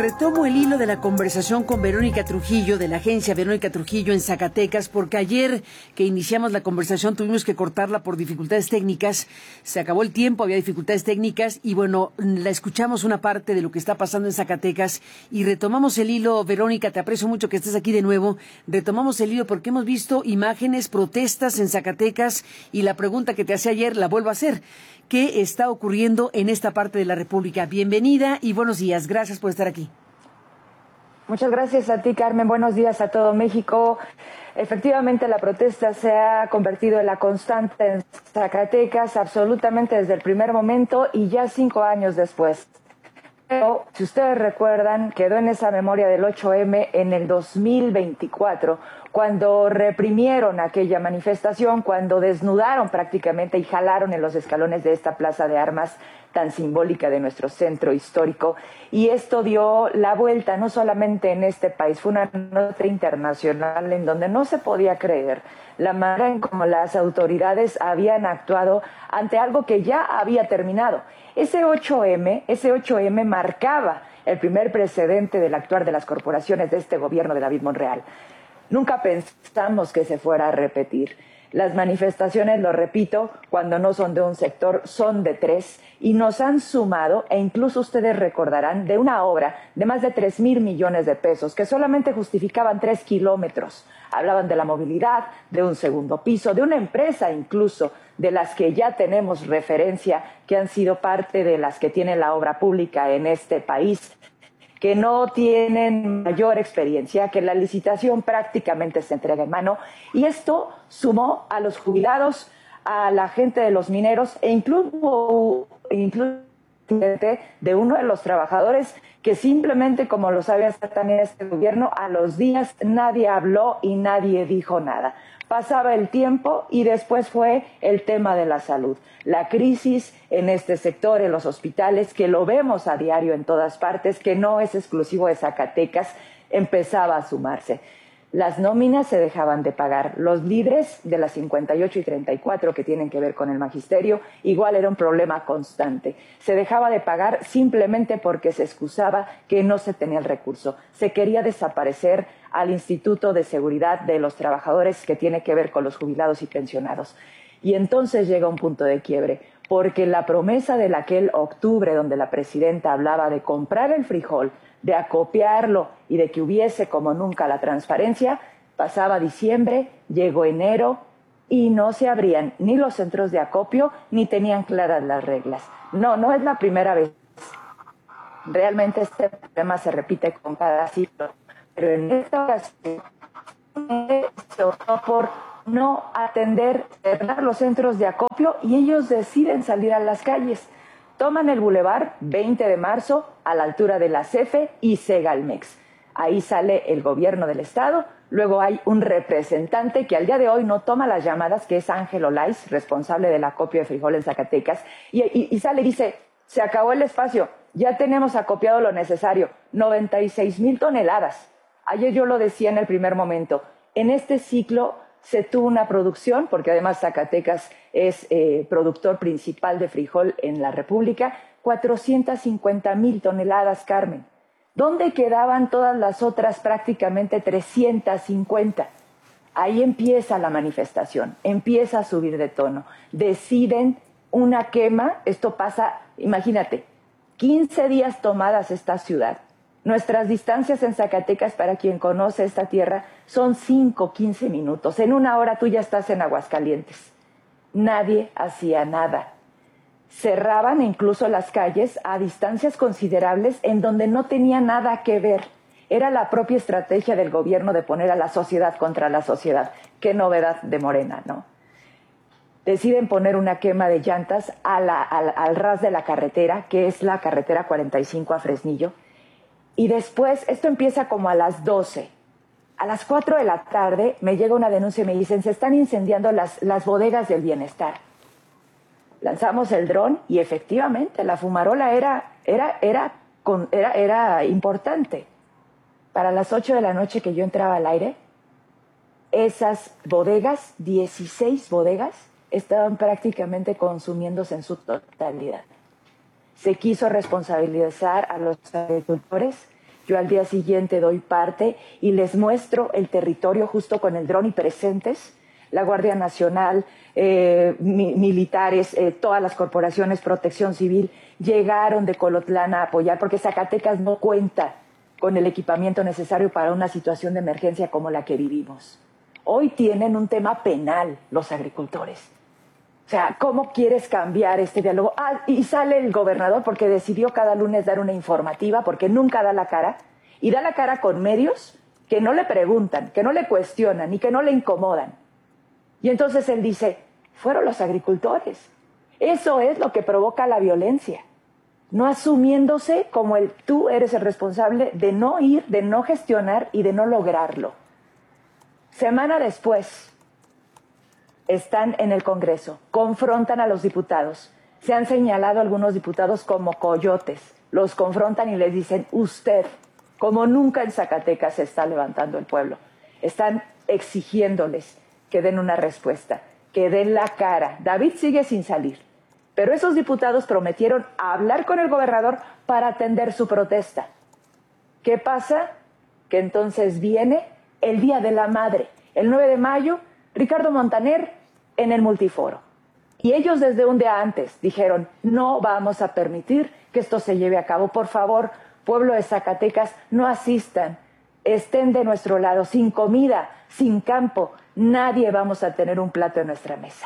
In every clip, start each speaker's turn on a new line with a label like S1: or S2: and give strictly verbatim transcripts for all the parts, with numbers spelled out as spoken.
S1: Retomo el hilo de la conversación con Verónica Trujillo, de la agencia Verónica Trujillo en Zacatecas, porque ayer que iniciamos la conversación tuvimos que cortarla por dificultades técnicas. Se acabó el tiempo, había dificultades técnicas y bueno, la escuchamos una parte de lo que está pasando en Zacatecas y retomamos el hilo. Verónica, te aprecio mucho que estés aquí de nuevo. Retomamos el hilo porque hemos visto imágenes, protestas en Zacatecas y la pregunta que te hacía ayer la vuelvo a hacer. ¿Qué está ocurriendo en esta parte de la República? Bienvenida y buenos días. Gracias por estar aquí.
S2: Muchas gracias a ti, Carmen. Buenos días a todo México. Efectivamente, la protesta se ha convertido en la constante en Zacatecas, absolutamente desde el primer momento y ya cinco años después. Pero, si ustedes recuerdan, quedó en esa memoria del ocho eme en el dos mil veinticuatro, cuando reprimieron aquella manifestación, cuando desnudaron prácticamente y jalaron en los escalones de esta plaza de armas tan simbólica de nuestro centro histórico. Y esto dio la vuelta no solamente en este país, fue una nota internacional en donde no se podía creer la manera en cómo las autoridades habían actuado ante algo que ya había terminado. Ese ocho eme, ese ocho eme marcaba el primer precedente del actuar de las corporaciones de este gobierno de David Monreal. Nunca pensamos que se fuera a repetir. Las manifestaciones, lo repito, cuando no son de un sector, son de tres y nos han sumado, e incluso ustedes recordarán, de una obra de más de tres mil millones de pesos que solamente justificaban tres kilómetros. Hablaban de la movilidad, de un segundo piso, de una empresa incluso, de las que ya tenemos referencia, que han sido parte de las que tiene la obra pública en este país, que no tienen mayor experiencia, que la licitación prácticamente se entrega en mano. Y esto sumó a los jubilados, a la gente de los mineros e incluso, incluso de uno de los trabajadores que simplemente, como lo sabe hacer también este gobierno, a los días nadie habló y nadie dijo nada. Pasaba el tiempo y después fue el tema de la salud. La crisis en este sector, en los hospitales, que lo vemos a diario en todas partes, que no es exclusivo de Zacatecas, empezaba a sumarse. Las nóminas se dejaban de pagar. Los libres de las cincuenta y ocho y treinta y cuatro que tienen que ver con el magisterio, igual era un problema constante. Se dejaba de pagar simplemente porque se excusaba que no se tenía el recurso. Se quería desaparecer al Instituto de Seguridad de los Trabajadores que tiene que ver con los jubilados y pensionados. Y entonces llega un punto de quiebre, porque la promesa de aquel octubre donde la presidenta hablaba de comprar el frijol, de acopiarlo y de que hubiese como nunca la transparencia, pasaba diciembre, llegó enero y no se abrían ni los centros de acopio ni tenían claras las reglas. No, no es la primera vez. Realmente este problema se repite con cada ciclo, pero en esta ocasión se optó por no atender, cerrar los centros de acopio y ellos deciden salir a las calles. Toman el bulevar veinte de marzo a la altura de la CEFE y Segalmex. Ahí sale el gobierno del estado, luego hay un representante que al día de hoy no toma las llamadas, que es Ángel Olaiz, responsable del acopio de frijol en Zacatecas, y, y, y sale y dice, se acabó el espacio, ya tenemos acopiado lo necesario, noventa y seis mil toneladas. Ayer yo lo decía en el primer momento, en este ciclo se tuvo una producción, porque además Zacatecas es eh, productor principal de frijol en la República, cuatrocientas cincuenta mil toneladas, Carmen. ¿Dónde quedaban todas las otras prácticamente trescientas cincuenta? Ahí empieza la manifestación, empieza a subir de tono. Deciden una quema, esto pasa, imagínate, quince días tomadas esta ciudad. Nuestras distancias en Zacatecas, para quien conoce esta tierra, son cinco, quince minutos. En una hora tú ya estás en Aguascalientes. Nadie hacía nada. Cerraban incluso las calles a distancias considerables en donde no tenía nada que ver. Era la propia estrategia del gobierno de poner a la sociedad contra la sociedad. Qué novedad de Morena, ¿no? Deciden poner una quema de llantas a la, al, al ras de la carretera, que es la carretera cuarenta y cinco a Fresnillo. Y después, esto empieza como a las doce. A las cuatro de la tarde me llega una denuncia y me dicen, se están incendiando las, las bodegas del bienestar. Lanzamos el dron y efectivamente la fumarola era, era, era, era, era importante. Para las ocho de la noche que yo entraba al aire, esas bodegas, dieciséis bodegas, estaban prácticamente consumiéndose en su totalidad. Se quiso responsabilizar a los agricultores, Yo al día siguiente doy parte y les muestro el territorio justo con el dron y presentes, la Guardia Nacional, eh, mi, militares, eh, todas las corporaciones, Protección Civil, llegaron de Colotlán a apoyar, porque Zacatecas no cuenta con el equipamiento necesario para una situación de emergencia como la que vivimos. Hoy tienen un tema penal los agricultores. O sea, ¿cómo quieres cambiar este diálogo? Ah, y sale el gobernador porque decidió cada lunes dar una informativa, porque nunca da la cara, y da la cara con medios que no le preguntan, que no le cuestionan y que no le incomodan. Y entonces él dice, fueron los agricultores. Eso es lo que provoca la violencia. No asumiéndose como el tú eres el responsable de no ir, de no gestionar y de no lograrlo. Semana después, están en el Congreso, confrontan a los diputados. Se han señalado algunos diputados como coyotes. Los confrontan y les dicen, usted, como nunca en Zacatecas se está levantando el pueblo. Están exigiéndoles que den una respuesta, que den la cara. David sigue sin salir, pero esos diputados prometieron hablar con el gobernador para atender su protesta. ¿Qué pasa? Que entonces viene el Día de la Madre, el nueve de mayo, Ricardo Montaner en el Multiforo. Y ellos desde un día antes dijeron, no vamos a permitir que esto se lleve a cabo. Por favor, pueblo de Zacatecas, no asistan, estén de nuestro lado, sin comida, sin campo, nadie vamos a tener un plato en nuestra mesa.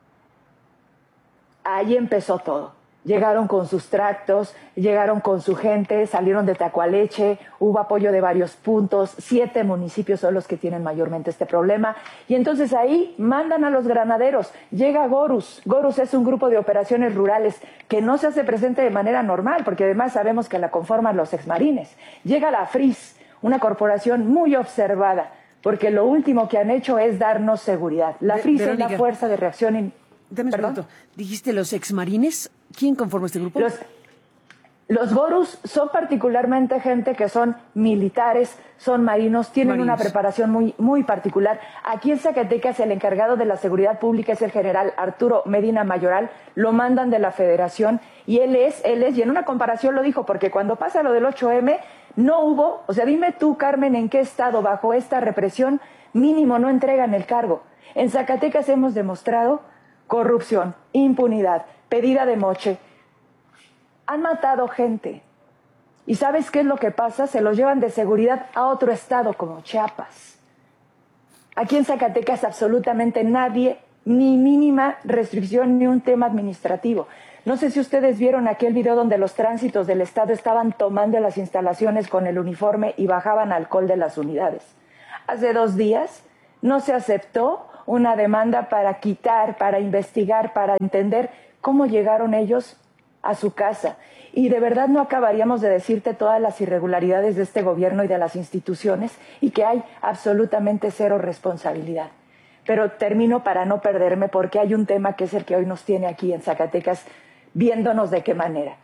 S2: Ahí empezó todo. Llegaron con sus tractos, llegaron con su gente, salieron de Tacualeche, hubo apoyo de varios puntos, siete municipios son los que tienen mayormente este problema. Y entonces ahí mandan a los granaderos, llega Gorus. Gorus es un grupo de operaciones rurales que no se hace presente de manera normal, porque además sabemos que la conforman los exmarines. Llega la FRIS, una corporación muy observada, porque lo último que han hecho es darnos seguridad. La FRIS es la Fuerza de Reacción... In...
S1: Dame un minuto. ¿Dijiste los exmarines? ¿Quién conforma este grupo?
S2: Los, los Gorus son particularmente gente que son militares, son marinos, tienen marinos. Una preparación muy, muy particular. Aquí en Zacatecas el encargado de la seguridad pública es el general Arturo Medina Mayoral, lo mandan de la Federación y él es, él es, y en una comparación lo dijo, porque cuando pasa lo del ocho eme no hubo, o sea, dime tú, Carmen, en qué estado bajo esta represión mínimo no entregan el cargo. En Zacatecas hemos demostrado corrupción, impunidad, pedida de moche. Han matado gente. ¿Y sabes qué es lo que pasa? Se los llevan de seguridad a otro estado como Chiapas. Aquí en Zacatecas absolutamente nadie, ni mínima restricción, ni un tema administrativo. No sé si ustedes vieron aquel video donde los tránsitos del estado estaban tomando las instalaciones con el uniforme y bajaban alcohol de las unidades. Hace dos días no se aceptó una demanda para quitar, para investigar, para entender cómo llegaron ellos a su casa. Y de verdad no acabaríamos de decirte todas las irregularidades de este gobierno y de las instituciones y que hay absolutamente cero responsabilidad. Pero termino para no perderme porque hay un tema que es el que hoy nos tiene aquí en Zacatecas viéndonos de qué manera.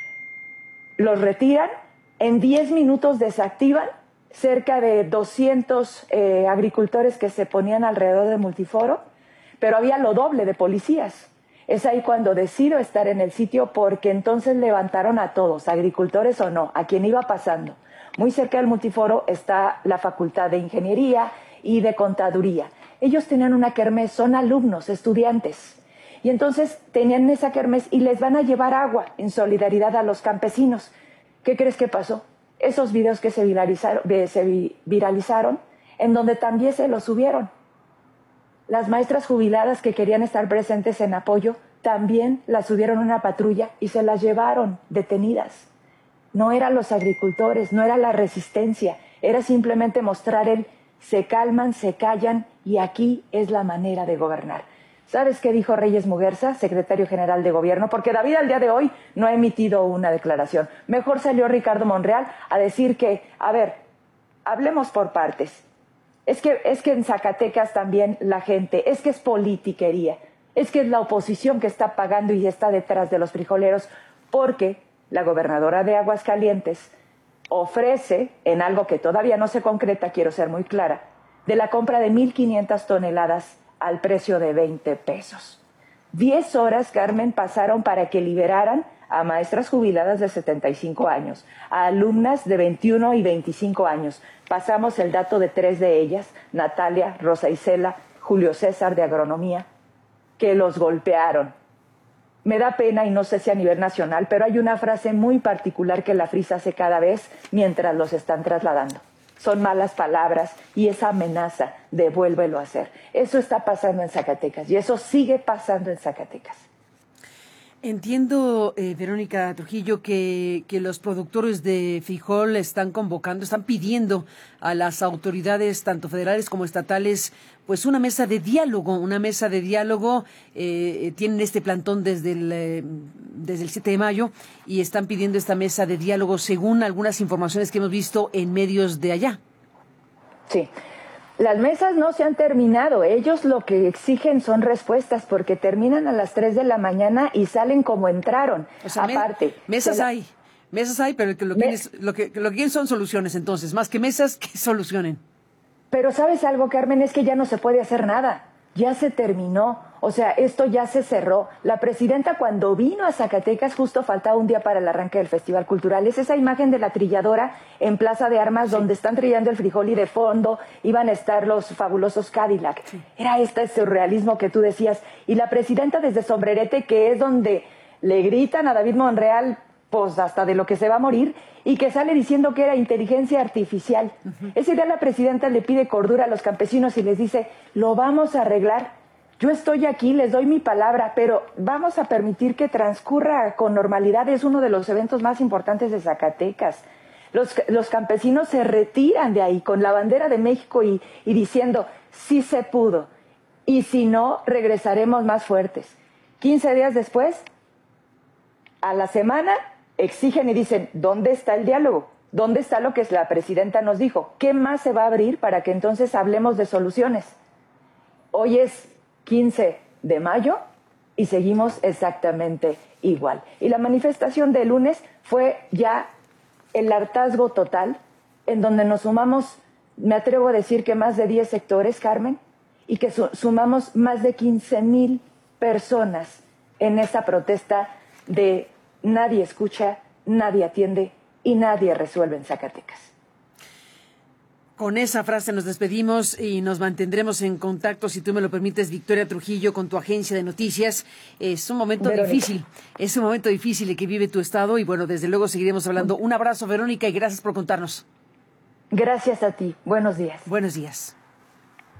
S2: Los retiran, en diez minutos desactivan cerca de doscientos eh, agricultores que se ponían alrededor del Multiforo, pero había lo doble de policías. Es ahí cuando decido estar en el sitio porque entonces levantaron a todos, agricultores o no, a quien iba pasando. Muy cerca del Multiforo está la Facultad de Ingeniería y de Contaduría. Ellos tenían una kermés, son alumnos, estudiantes. Y entonces tenían esa kermés y les van a llevar agua en solidaridad a los campesinos. ¿Qué crees que pasó? Esos videos que se viralizaron, se viralizaron, en donde también se los subieron. Las maestras jubiladas que querían estar presentes en apoyo, también las subieron a una patrulla y se las llevaron detenidas. No eran los agricultores, no era la resistencia, era simplemente mostrar el se calman, se callan y aquí es la manera de gobernar. ¿Sabes qué dijo Reyes Muguerza, secretario general de gobierno? Porque David al día de hoy no ha emitido una declaración. Mejor salió Ricardo Monreal a decir que, a ver, hablemos por partes. Es que, es que en Zacatecas también la gente, es que es politiquería, es que es la oposición que está pagando y está detrás de los frijoleros, porque la gobernadora de Aguascalientes ofrece, en algo que todavía no se concreta, quiero ser muy clara, de la compra de mil quinientas toneladas al precio de veinte pesos. Diez horas, Carmen, pasaron para que liberaran a maestras jubiladas de setenta y cinco años, a alumnas de veintiuno y veinticinco años. Pasamos el dato de tres de ellas, Natalia, Rosa Isela, Julio César de Agronomía, que los golpearon. Me da pena y no sé si a nivel nacional, pero hay una frase muy particular que la F R I S hace cada vez mientras los están trasladando. Son malas palabras y esa amenaza de vuélvelo a hacer. Eso está pasando en Zacatecas y eso sigue pasando en Zacatecas.
S1: Entiendo, eh, Verónica Trujillo, que, que los productores de frijol están convocando, están pidiendo a las autoridades, tanto federales como estatales, pues una mesa de diálogo, una mesa de diálogo. Eh, tienen este plantón desde el, eh, desde el siete de mayo y están pidiendo esta mesa de diálogo según algunas informaciones que hemos visto en medios de allá.
S2: Sí. Las mesas no se han terminado, ellos lo que exigen son respuestas porque terminan a las tres de la mañana y salen como entraron.
S1: O sea,
S2: aparte,
S1: me, mesas
S2: la,
S1: hay, mesas hay, pero lo que, lo,
S2: me,
S1: que es, lo, que, lo que quieren son soluciones entonces, más que mesas, que solucionen.
S2: Pero ¿sabes algo, Carmen? Es que ya no se puede hacer nada, ya se terminó, o sea, esto ya se cerró. La presidenta cuando vino a Zacatecas justo faltaba un día para el arranque del Festival Cultural. Es esa imagen de la trilladora en Plaza de Armas, sí, donde están trillando el frijol y de fondo iban a estar los fabulosos Cadillac. Sí. Era este surrealismo que tú decías. Y la presidenta desde Sombrerete, que es donde le gritan a David Monreal, pues hasta de lo que se va a morir, y que sale diciendo que era inteligencia artificial. Uh-huh. Ese día la presidenta le pide cordura a los campesinos y les dice, lo vamos a arreglar. Yo estoy aquí, les doy mi palabra, pero vamos a permitir que transcurra con normalidad. Es uno de los eventos más importantes de Zacatecas. Los, los campesinos se retiran de ahí con la bandera de México y, y diciendo, sí se pudo. Y si no, regresaremos más fuertes. quince días después, a la semana, exigen y dicen, ¿dónde está el diálogo? ¿Dónde está lo que la presidenta nos dijo? ¿Qué más se va a abrir para que entonces hablemos de soluciones? Hoy es quince de mayo y seguimos exactamente igual. Y la manifestación de lunes fue ya el hartazgo total, en donde nos sumamos, me atrevo a decir que más de diez sectores, Carmen, y que su sumamos más de quince mil personas en esa protesta de nadie escucha, nadie atiende y nadie resuelve en Zacatecas.
S1: Con esa frase nos despedimos y nos mantendremos en contacto, si tú me lo permites, Victoria Trujillo, con tu agencia de noticias. Es un momento Verónica. difícil, es un momento difícil que vive tu estado y bueno, desde luego seguiremos hablando. Un abrazo, Verónica, y gracias por contarnos.
S2: Gracias a ti. Buenos días.
S1: Buenos días.